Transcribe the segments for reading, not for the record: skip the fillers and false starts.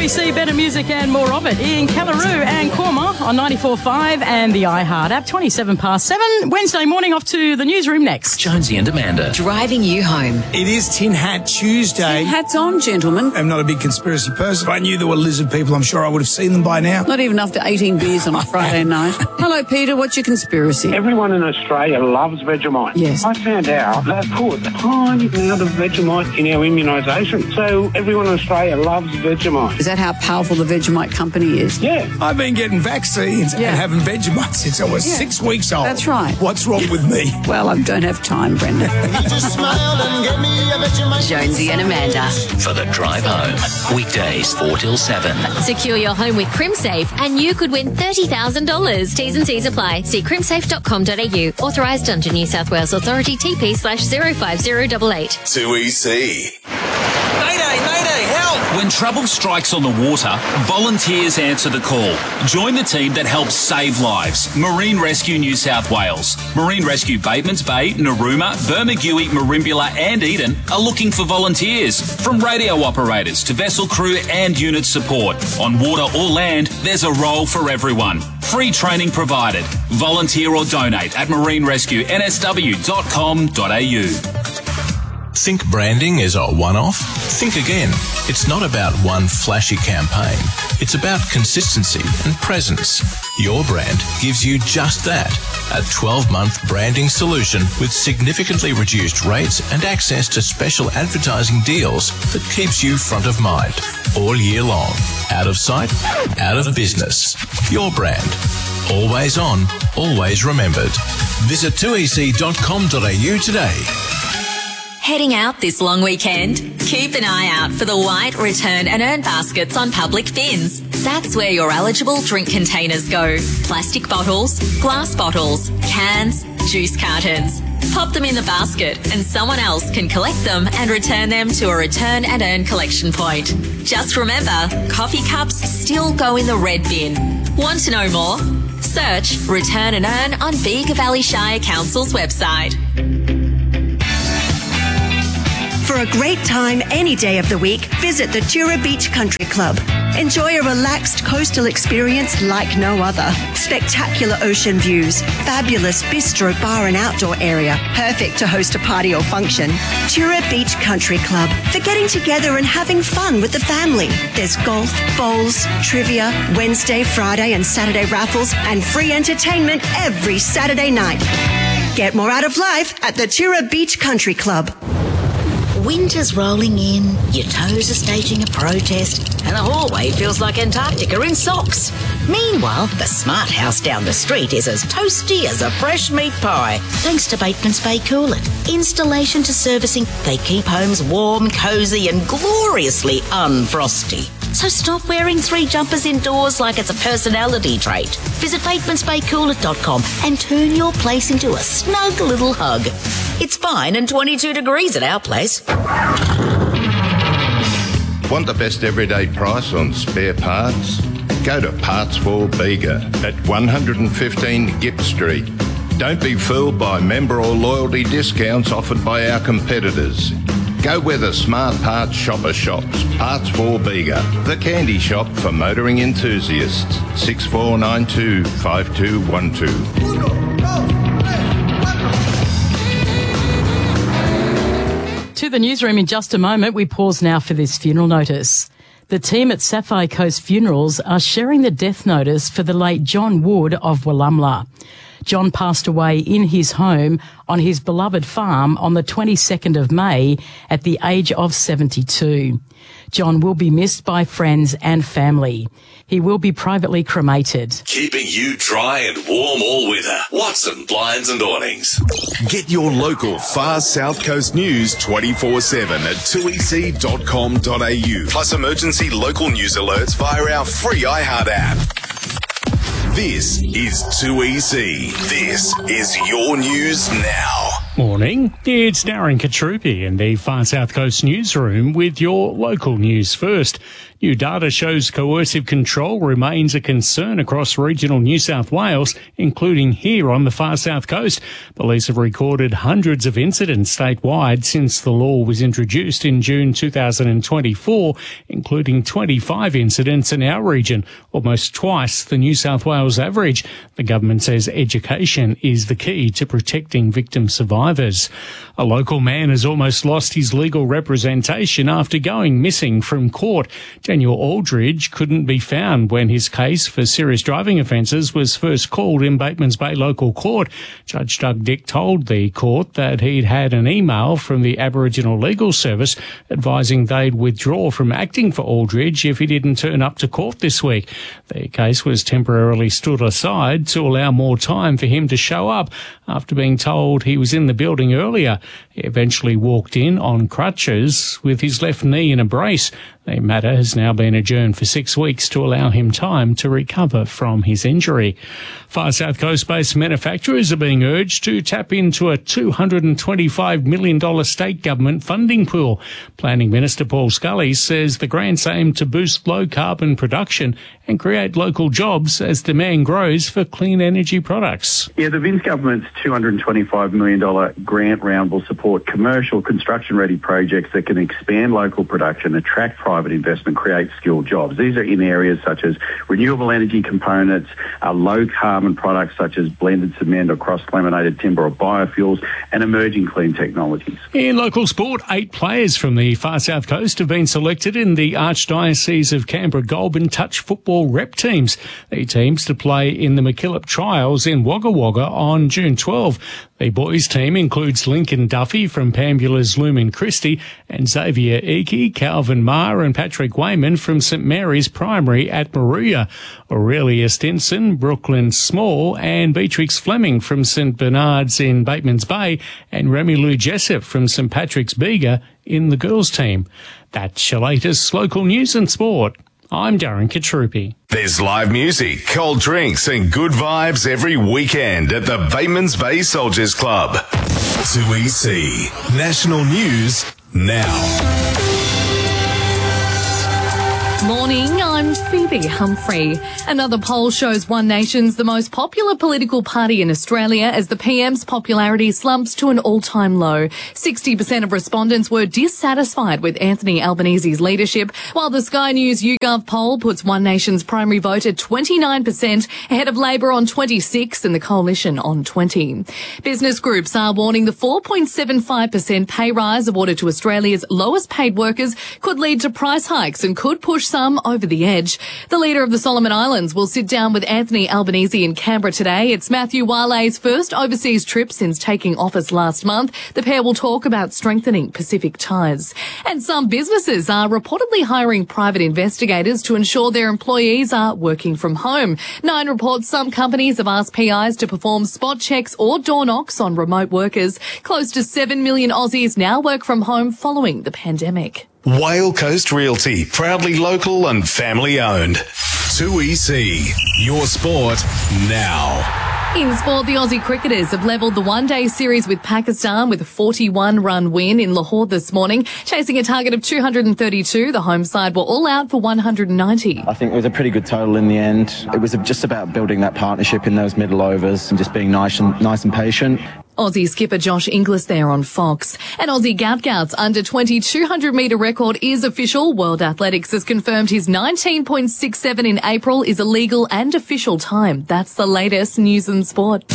2EC, better music and more of it. Ian Callaroo and Korma on 94.5 and the iHeart app. 7:27. Wednesday morning, off to the newsroom next. Jonesy and Amanda. Driving you home. It is Tin Hat Tuesday. Tin hats on, gentlemen. I'm not a big conspiracy person. If I knew there were lizard people, I'm sure I would have seen them by now. Not even after 18 beers on a Friday night. Hello, Peter. What's your conspiracy? Everyone in Australia loves Vegemite. Yes. I found out they put a tiny amount of Vegemite in our immunisation. So everyone in Australia loves Vegemite. Is that how powerful the Vegemite company is? Yeah. I've been getting vaccines and having Vegemite since I was 6 weeks old. That's right. What's wrong with me? Well, I don't have time, Brenda. Jonesy and Amanda. For the drive home. Weekdays 4 till 7. Secure your home with CrimSafe and you could win $30,000. T's and C's apply. See crimsafe.com.au. Authorised under New South Wales Authority TP/05088. 2EC. Mayday, help! When trouble strikes on the water, volunteers answer the call. Join the team that helps save lives. Marine Rescue New South Wales. Marine Rescue Batemans Bay, Narooma, Bermagui, Merimbula and Eden are looking for volunteers. From radio operators to vessel crew and unit support. On water or land, there's a role for everyone. Free training provided. Volunteer or donate at marinerescuensw.com.au. Think branding is a one-off? Think again. It's not about one flashy campaign. It's about consistency and presence. Your brand gives you just that. A 12-month branding solution with significantly reduced rates and access to special advertising deals that keeps you front of mind all year long. Out of sight, out of business. Your brand. Always on, always remembered. Visit 2ec.com.au today. Heading out this long weekend? Keep an eye out for the white return and earn baskets on public bins. That's where your eligible drink containers go. Plastic bottles, glass bottles, cans, juice cartons. Pop them in the basket and someone else can collect them and return them to a return and earn collection point. Just remember, coffee cups still go in the red bin. Want to know more? Search Return and Earn on Bega Valley Shire Council's website. For a great time any day of the week, visit the Tura Beach Country Club. Enjoy a relaxed coastal experience like no other. Spectacular ocean views, fabulous bistro, bar and outdoor area, perfect to host a party or function. Tura Beach Country Club, for getting together and having fun with the family. There's golf, bowls, trivia, Wednesday, Friday and Saturday raffles, and free entertainment every Saturday night. Get more out of life at the Tura Beach Country Club. Winter's rolling in, your toes are staging a protest, and the hallway feels like Antarctica in socks. Meanwhile, the smart house down the street is as toasty as a fresh meat pie, thanks to Batemans Bay Coolant. Installation to servicing, they keep homes warm, cosy, and gloriously unfrosty. So stop wearing 3 jumpers indoors like it's a personality trait. Visit batemansbaycoolant.com and turn your place into a snug little hug. It's fine and 22 degrees at our place. Want the best everyday price on spare parts? Go to Parts for Bega at 115 Gipp Street. Don't be fooled by member or loyalty discounts offered by our competitors. Go where the smart parts shopper shops. Parts for Bega, the candy shop for motoring enthusiasts. 6492 5212. To the newsroom in just a moment. We pause now for this funeral notice. The team at Sapphire Coast Funerals are sharing the death notice for the late John Wood of Wallumbla. John passed away in his home on his beloved farm on the 22nd of May at the age of 72. John will be missed by friends and family. He will be privately cremated. Keeping you dry and warm all winter. Watson Blinds and Awnings. Get your local Far South Coast news 24/7 at 2ec.com.au. Plus emergency local news alerts via our free iHeart app. This is 2EC. This is your news now. Morning, it's Darren Katrupi in the Far South Coast newsroom with your local news first. New data shows coercive control remains a concern across regional New South Wales, including here on the far south coast. Police have recorded hundreds of incidents statewide since the law was introduced in June 2024, including 25 incidents in our region, almost twice the New South Wales average. The government says education is the key to protecting victim survivors. A local man has almost lost his legal representation after going missing from court. Daniel Aldridge couldn't be found when his case for serious driving offences was first called in Batemans Bay Local Court. Judge Doug Dick told the court that he'd had an email from the Aboriginal Legal Service advising they'd withdraw from acting for Aldridge if he didn't turn up to court this week. The case was temporarily stood aside to allow more time for him to show up after being told he was in the building earlier. He eventually walked in on crutches with his left knee in a brace. The matter has now been adjourned for 6 weeks to allow him time to recover from his injury. Far South Coast-based manufacturers are being urged to tap into a $225 million state government funding pool. Planning Minister Paul Scully says the grants aim to boost low-carbon production and create local jobs as demand grows for clean energy products. Yeah, the Vince government's $225 million grant round will support commercial construction-ready projects that can expand local production, attract private investment, create skilled jobs. These are in areas such as renewable energy components, low-carbon products such as blended cement or cross-laminated timber or biofuels, and emerging clean technologies. In local sport, 8 players from the Far South Coast have been selected in the Archdiocese of Canberra Goulburn touch football rep teams. The teams to play in the MacKillop Trials in Wagga Wagga on June 12. The boys' team includes Lincoln Duffy from Pambula's Lumen Christi and Xavier Eakey, Calvin Marr and Patrick Wayman from St Mary's Primary at Moruya. Aurelia Stinson, Brooklyn Small and Beatrix Fleming from St Bernard's in Batemans Bay and Remy Lou Jessup from St Patrick's Bega in the girls' team. That's your latest local news and sport. I'm Darren Katrupi. There's live music, cold drinks and good vibes every weekend at the Batemans Bay Soldiers Club. 2EC National News now. Morning, I'm Phoebe Humphrey. Another poll shows One Nation's the most popular political party in Australia as the PM's popularity slumps to an all-time low. 60% of respondents were dissatisfied with Anthony Albanese's leadership, while the Sky News YouGov poll puts One Nation's primary vote at 29%, ahead of Labor on 26% and the Coalition on 20%. Business groups are warning the 4.75% pay rise awarded to Australia's lowest paid workers could lead to price hikes and could push some over the edge. The leader of the Solomon Islands will sit down with Anthony Albanese in Canberra today. It's Matthew Wale's first overseas trip since taking office last month. The pair will talk about strengthening Pacific ties. And some businesses are reportedly hiring private investigators to ensure their employees are working from home. Nine reports some companies have asked PIs to perform spot checks or door knocks on remote workers. Close to 7 million Aussies now work from home following the pandemic. Whale Coast Realty, proudly local and family owned. 2EC, your sport now. In sport, the Aussie cricketers have levelled the one-day series with Pakistan with a 41-run win in Lahore this morning. Chasing a target of 232, the home side were all out for 190. I think it was a pretty good total in the end. It was just about building that partnership in those middle overs and just being nice and patient. Aussie skipper Josh Inglis there on Fox. And Aussie Gout's under 20 200-metre record is official. World Athletics has confirmed his 19.67 in April is a legal and official time. That's the latest news and sport.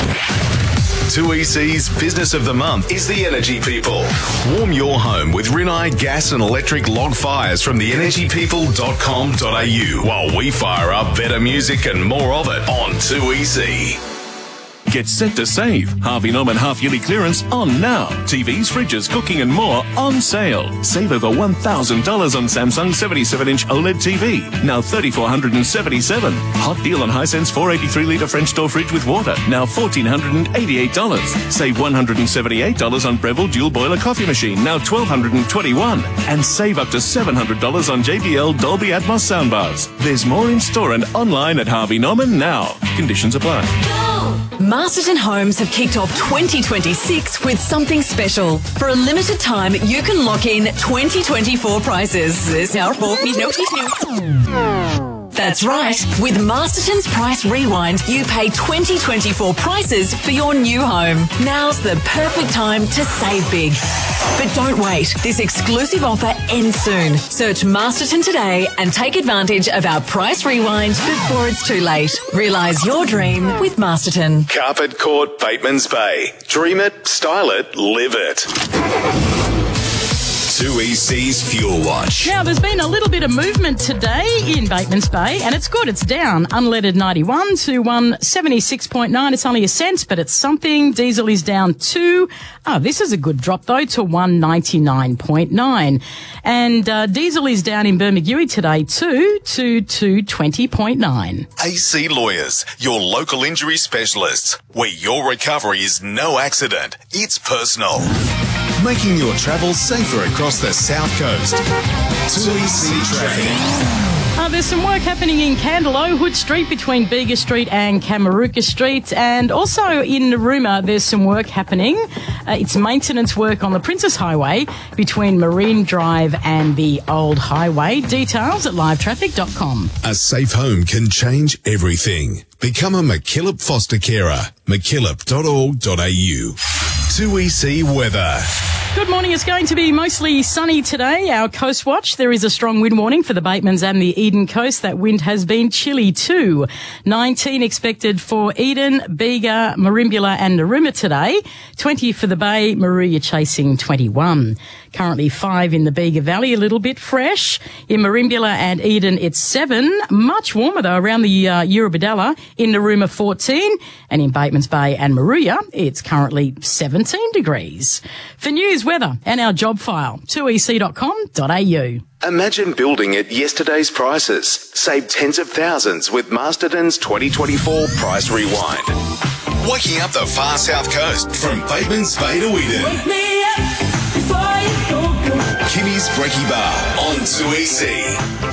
2EC's Business of the Month is the Energy People. Warm your home with Rinnai gas and electric log fires from theenergypeople.com.au while we fire up better music and more of it on 2EC. Get set to save. Harvey Norman half-yearly clearance on now. TVs, fridges, cooking and more on sale. Save over $1,000 on Samsung 77-inch OLED TV. Now $3,477. Hot deal on Hisense 483-litre French door fridge with water. Now $1,488. Save $178 on Breville dual boiler coffee machine. Now $1,221. And save up to $700 on JBL Dolby Atmos soundbars. There's more in store and online at Harvey Norman now. Conditions apply. Go! Masterton Homes have kicked off 2026 with something special. For a limited time, you can lock in 2024 prices. That's right. With Masterton's Price Rewind, you pay 2024 prices for your new home. Now's the perfect time to save big. But don't wait. This exclusive offer ends soon. Search Masterton today and take advantage of our Price Rewind before it's too late. Realise your dream with Masterton. Carpet Court, Bateman's Bay. Dream it, style it, live it. 2EC's Fuel Watch. Now, there's been a little bit of movement today in Bateman's Bay, and it's good. It's down. Unleaded 91 to 176.9. It's only a cent, but it's something. Diesel is down 2. This is a good drop, though, to 199.9. And diesel is down in Bermagui today, too, to 220.9. AC Lawyers, your local injury specialists, where your recovery is no accident, it's personal. Making your travel safer across the South Coast. 2EC Traffic. There's some work happening in Candelo, Hood Street between Bega Street and Kamaruka Street, and also in Narooma there's some work happening. It's maintenance work on the Princess Highway between Marine Drive and the Old Highway. Details at livetraffic.com. A safe home can change everything. Become a McKillop foster carer. mckillop.org.au. 2EC Weather. Good morning. It's going to be mostly sunny today. Our Coast Watch, there is a strong wind warning for the Batemans and the Eden Coast. That wind has been chilly too. 19 expected for Eden, Bega, Merimbula and Narooma today. 20 for the Bay, Maruya chasing 21. Currently 5 in the Bega Valley, a little bit fresh. In Merimbula and Eden, it's 7. Much warmer, though, around the Eurobodalla. In Narooma, 14. And in Batemans Bay and Maruya, it's currently 17 degrees. For news, weather and our job file, 2ec.com.au. Imagine building at yesterday's prices. Save tens of thousands with Masterton's 2024 Price Rewind. Waking up the far South Coast from Bateman's Bay to Eden. Wake me up before you go. Kimmy's Brekkie Bar on 2EC.